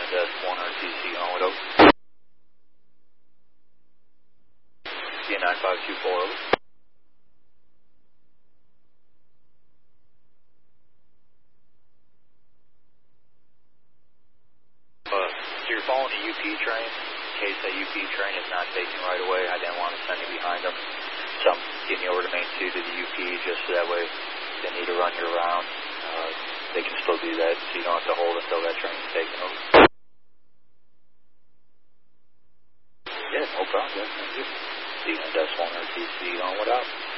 CNS1 RTC on with over. CN9524 over. So you're following a UP train. In case that UP train is not taking right away, I didn't want to send you behind them. So I'm getting you over to main 2 to the UP just so that way they need to run you around. They can still do that, so you don't have to hold until that train is taken over. Yeah, no problem. Thank you. CNS1 RTC on without.